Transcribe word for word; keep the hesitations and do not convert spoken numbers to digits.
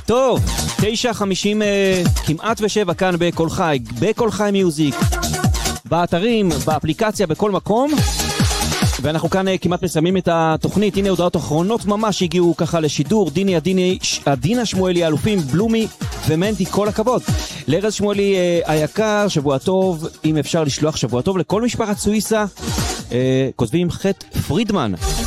טוב, תשע חמישים כמעט ושבע כאן בכל חי, בכל חי מיוזיק, באתרים, באפליקציה, בכל מקום. ואנחנו כאן כמעט מסיימים את התוכנית. הנה הודעות אחרונות ממש הגיעו ככה לשידור. דיני, עדיני, עדינה שמואלי, האלופים, בלומי ומנטי, כל הכבוד. לארז שמואלי אה, היקר, שבוע טוב. אם אפשר לשלוח שבוע טוב לכל משפחת סוויסה, אה, כותבים חט פרידמן.